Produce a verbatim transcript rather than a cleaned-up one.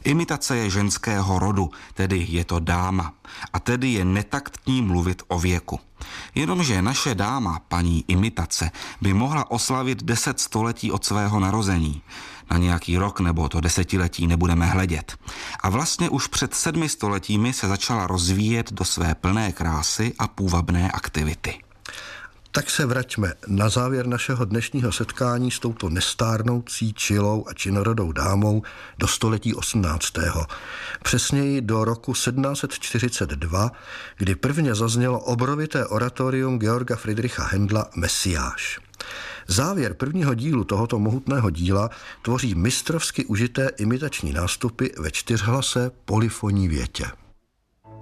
Imitace je ženského rodu, tedy je to dáma. A tedy je netaktní mluvit o věku. Jenomže naše dáma, paní imitace, by mohla oslavit deset století od svého narození. Na nějaký rok nebo to desetiletí nebudeme hledět. A vlastně už před sedmi stoletími se začala rozvíjet do své plné krásy a půvabné aktivity. Tak se vraťme na závěr našeho dnešního setkání s touto nestárnoucí, čilou a činorodou dámou do století osmnáctého. Přesněji do roku sedmnáct set čtyřicet dva, kdy prvně zaznělo obrovité oratorium Georga Friedricha Händla Mesiáš. Závěr prvního dílu tohoto mohutného díla tvoří mistrovsky užité imitační nástupy ve čtyřhlase polyfonní větě.